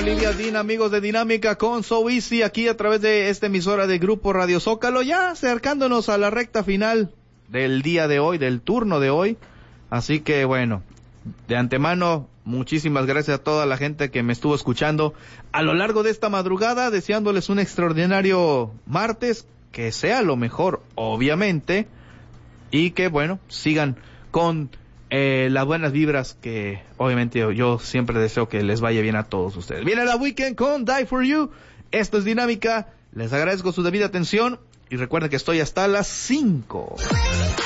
Olivia Dean, amigos de Dinámica con So Easy, aquí a través de esta emisora de Grupo Radio Zócalo, ya acercándonos a la recta final del día de hoy, del turno de hoy. Así que bueno, de antemano, muchísimas gracias a toda la gente que me estuvo escuchando a lo largo de esta madrugada, deseándoles un extraordinario martes, que sea lo mejor, obviamente, y que bueno, sigan con las buenas vibras que obviamente yo siempre deseo que les vaya bien a todos ustedes. Viene la Weekend con Die For You. Esto es Dinámica. Les agradezco su debida atención y recuerden que estoy hasta las 5.